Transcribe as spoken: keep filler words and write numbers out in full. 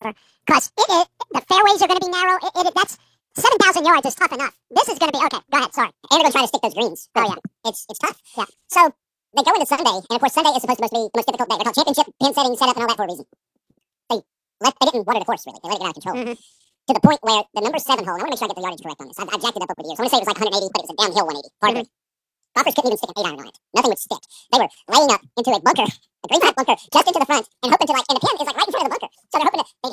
tougher because it, it, the fairways are going to be narrow. It, it, that's seven thousand yards is tough enough. This is going to be okay. Go ahead. Sorry. And they're going to try to stick those greens. Oh yeah, it's it's tough. Yeah. So they go into Sunday, and of course Sunday is supposed to be the most difficult day. They're called championship pin setting, setup, and all that for a reason. They let they didn't water the course really. They let it get out of control. Mm-hmm. To the point where the number seven hole, and I want to make sure I get the yardage correct on this. I've, I've jacked it up over the years. I want to say it was like one eighty, but it was a downhill one eighty. Part Mm-hmm. of it. Golfers couldn't even stick an eight iron on it. Nothing would stick. They were laying up into a bunker, a green type bunker, just into the front, and hoping to like, and the pin is like right in front of the bunker. So they're hoping to, they